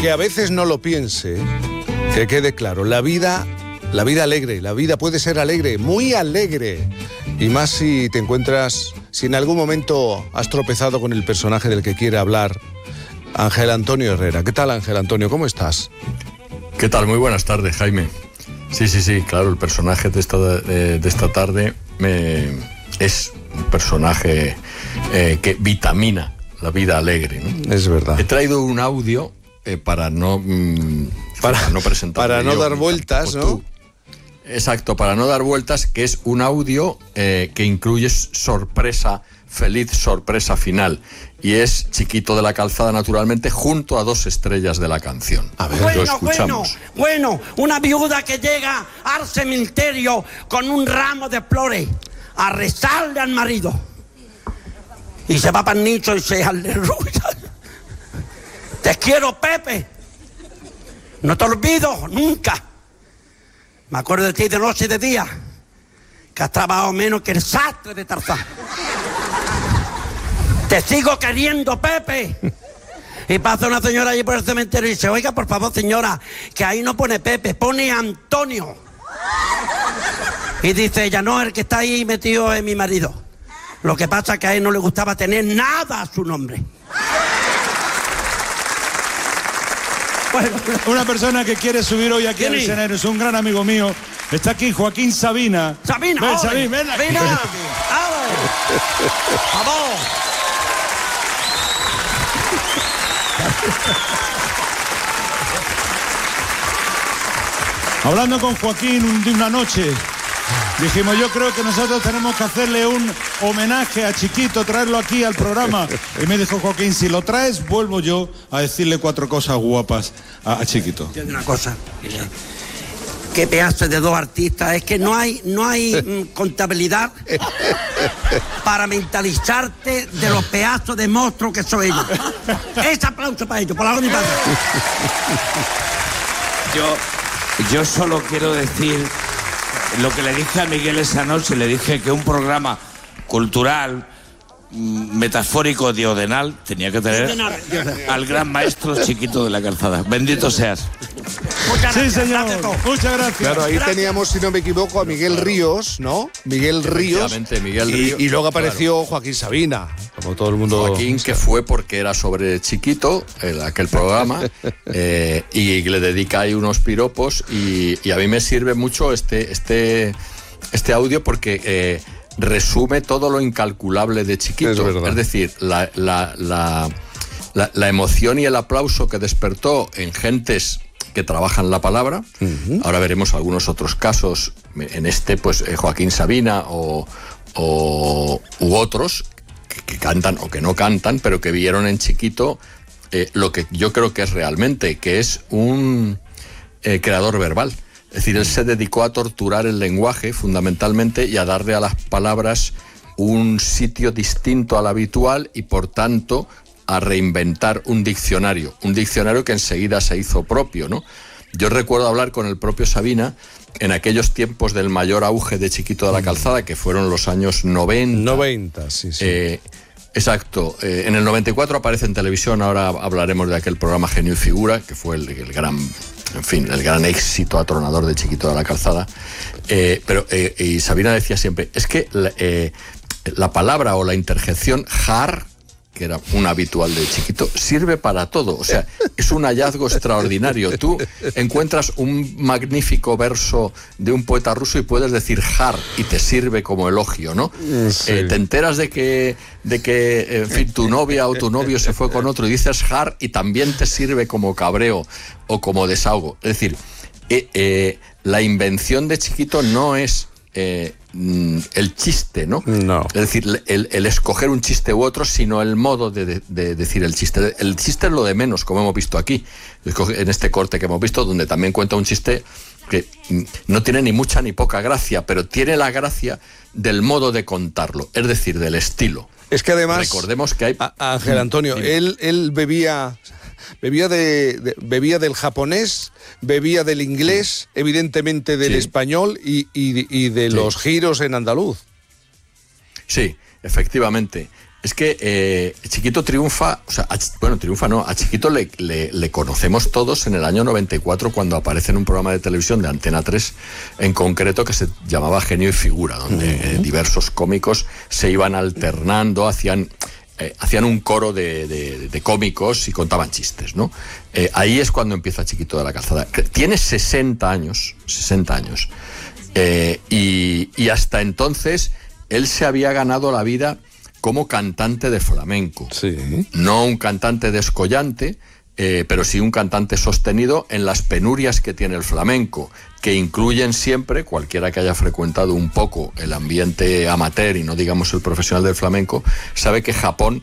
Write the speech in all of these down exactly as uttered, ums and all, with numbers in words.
aunque a veces no lo piense, que quede claro, la vida, la vida alegre, la vida puede ser alegre, muy alegre. Y más si te encuentras, si en algún momento has tropezado con el personaje del que quiere hablar, Ángel Antonio Herrera. ¿Qué tal, Ángel Antonio? ¿Cómo estás? ¿Qué tal? Muy buenas tardes, Jaime. Sí, sí, sí, claro, el personaje de esta, de, de esta tarde me, es un personaje eh, que vitamina la vida alegre, ¿no? Es verdad. He traído un audio eh, para no mmm, para, para no presentar para no yo, dar vueltas, ¿no? Tú. Exacto, para no dar vueltas, que es un audio eh, que incluye sorpresa, feliz sorpresa final. Y es Chiquito de la Calzada, naturalmente, junto a dos estrellas de la canción. A ver, bueno, lo escuchamos. Bueno, bueno, una viuda que llega al cementerio con un ramo de flores a rezarle al marido. Y se va para el nicho y se aleluya. Te quiero, Pepe. No te olvido nunca. Me acuerdo de ti de noche y de día, que has trabajado menos que el sastre de Tarzán. Te sigo queriendo, Pepe. Y pasa una señora allí por el cementerio y dice, oiga, por favor, señora, que ahí no pone Pepe, pone Antonio. Y dice ella, no, el que está ahí metido es mi marido. Lo que pasa es que a él no le gustaba tener nada a su nombre. Bueno, una persona que quiere subir hoy aquí al escenario es un gran amigo mío. Está aquí Joaquín Sabina. Sabina, ven, Sabina, ven aquí. Sabina, vamos. Hablando con Joaquín de una noche, dijimos, yo creo que nosotros tenemos que hacerle un homenaje a Chiquito, traerlo aquí al programa. Y me dijo Joaquín, si lo traes, vuelvo yo a decirle cuatro cosas guapas a, a Chiquito. Tiene una cosa, qué pedazo de dos artistas, es que no hay, no hay mm, contabilidad para mentalizarte de los pedazos de monstruos que son ellos. Ese aplauso para ellos, por la hora de mi padre. Yo, yo solo quiero decir lo que le dije a Miguel esa noche, le dije que un programa cultural, metafórico, diagonal, tenía que tener al gran maestro Chiquito de la Calzada. Bendito seas. Muchas gracias, sí, señor. gracias. Muchas gracias. Claro, ahí gracias. teníamos, si no me equivoco, a Miguel Ríos, ¿no? Miguel Ríos. Miguel Ríos. Y, y luego apareció claro. Joaquín Sabina, como todo el mundo. Joaquín, que fue porque era sobre Chiquito, el, aquel programa, eh, y le dedica ahí unos piropos. Y, y a mí me sirve mucho este, este, este audio porque eh, resume todo lo incalculable de Chiquito. Es verdad. Es decir, la, la, la, la, la emoción y el aplauso que despertó en gentes que trabajan la palabra. Uh-huh. Ahora veremos algunos otros casos, en este pues eh, Joaquín Sabina o, o u otros que, que cantan o que no cantan, pero que vieron en Chiquito eh, lo que yo creo que es realmente, que es un eh, creador verbal. Es decir, él se dedicó a torturar el lenguaje fundamentalmente y a darle a las palabras un sitio distinto al habitual y por tanto a reinventar un diccionario, un diccionario que enseguida se hizo propio, ¿no? Yo recuerdo hablar con el propio Sabina en aquellos tiempos del mayor auge de Chiquito de la Calzada, que fueron los años noventa. noventa, sí, sí. Eh, exacto. Eh, en el noventa y cuatro aparece en televisión, ahora hablaremos de aquel programa Genio y Figura, que fue el, el gran, en fin, el gran éxito atronador de Chiquito de la Calzada. Eh, pero, eh, y Sabina decía siempre, es que la, eh, la palabra o la interjección jar, que era un habitual de Chiquito, sirve para todo. O sea, es un hallazgo extraordinario. Tú encuentras un magnífico verso de un poeta ruso y puedes decir jar y te sirve como elogio, ¿no? Sí. Eh, te enteras de que, de que en fin, tu novia o tu novio se fue con otro y dices jar y también te sirve como cabreo o como desahogo. Es decir, eh, eh, la invención de Chiquito no es eh, el chiste, ¿no? No. Es decir, el, el escoger un chiste u otro, sino el modo de, de, de decir el chiste. El chiste es lo de menos, como hemos visto aquí, en este corte que hemos visto, donde también cuenta un chiste que no tiene ni mucha ni poca gracia, pero tiene la gracia del modo de contarlo, es decir, del estilo. Es que además, recordemos que hay... Ángel Antonio, él, él bebía... Bebía, de, de, bebía del japonés, bebía del inglés, evidentemente del sí. español y, y, y de sí. los giros en andaluz. Sí, efectivamente. Es que eh, Chiquito triunfa, o sea, a, bueno, triunfa no, a Chiquito le, le, le conocemos todos en el año noventa y cuatro cuando aparece en un programa de televisión de Antena tres en concreto que se llamaba Genio y Figura, donde uh-huh. eh, diversos cómicos se iban alternando, hacían... Eh, hacían un coro de, de, de cómicos y contaban chistes, ¿no? Eh, ahí es cuando empieza Chiquito de la Calzada. Tiene sesenta años, sesenta años, eh, y, y hasta entonces él se había ganado la vida como cantante de flamenco. Sí. No un cantante descollante, eh, pero sí un cantante sostenido en las penurias que tiene el flamenco, que incluyen siempre, cualquiera que haya frecuentado un poco el ambiente amateur y no digamos el profesional del flamenco, sabe que Japón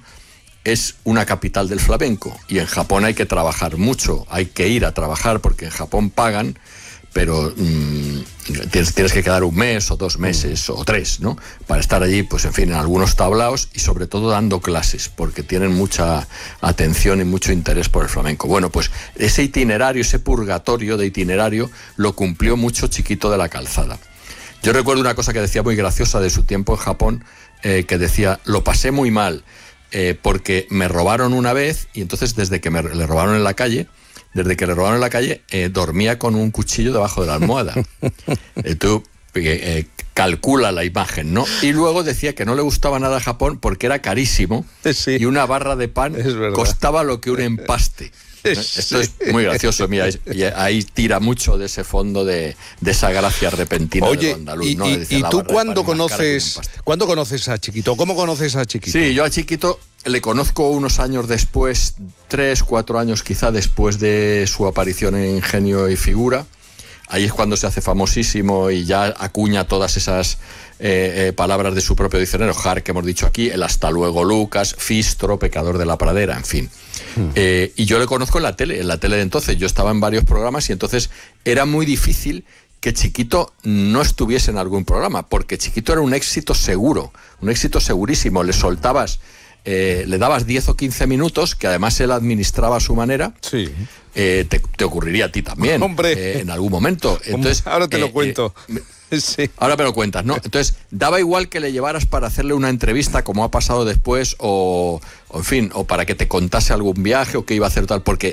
es una capital del flamenco y en Japón hay que trabajar mucho, hay que ir a trabajar porque en Japón pagan, pero mmm, tienes, tienes que quedar un mes o dos meses o tres, ¿no? Para estar allí, pues en fin, en algunos tablaos y sobre todo dando clases, porque tienen mucha atención y mucho interés por el flamenco. Bueno, pues ese itinerario, ese purgatorio de itinerario, lo cumplió mucho Chiquito de la Calzada. Yo recuerdo una cosa que decía muy graciosa de su tiempo en Japón, eh, que decía, lo pasé muy mal, eh, porque me robaron una vez y entonces desde que me le robaron en la calle, Desde que le robaron en la calle, eh, dormía con un cuchillo debajo de la almohada. Eh, tú eh, eh, calcula la imagen, ¿no? Y luego decía que no le gustaba nada Japón porque era carísimo sí. y una barra de pan costaba lo que un empaste. ¿Eh? Sí. Esto es muy gracioso, mira, y ahí tira mucho de ese fondo de, de esa gracia repentina. Oye, de andaluz, y, ¿no? y, Decía, ¿y tú cuándo conoces, cuándo conoces a Chiquito? ¿Cómo conoces a Chiquito? Sí, yo a Chiquito le conozco unos años después, tres, cuatro años quizá después de su aparición en Genio y Figura. Ahí es cuando se hace famosísimo y ya acuña todas esas eh, eh, palabras de su propio diccionario, Har, que hemos dicho aquí, el hasta luego Lucas, Fistro, Pecador de la Pradera, en fin. Hmm. Eh, y yo le conozco en la tele, en la tele de entonces. Yo estaba en varios programas y entonces era muy difícil que Chiquito no estuviese en algún programa, porque Chiquito era un éxito seguro, un éxito segurísimo. Le soltabas... Eh, le dabas diez o quince minutos, que además él administraba a su manera, sí. eh, te, te ocurriría a ti también, Hombre. Eh, en algún momento. Entonces, ahora te lo eh, cuento. Eh, sí. Ahora me lo cuentas, ¿no? Entonces, daba igual que le llevaras para hacerle una entrevista, como ha pasado después, o, o en fin, o para que te contase algún viaje o que iba a hacer tal, porque